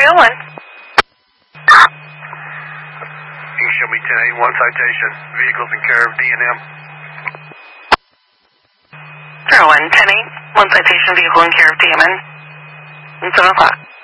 301. You can show me 1081 citation. Vehicles in care of D&M. 301, 10-8, 1 citation, vehicle in care of DMN. 7 o'clock.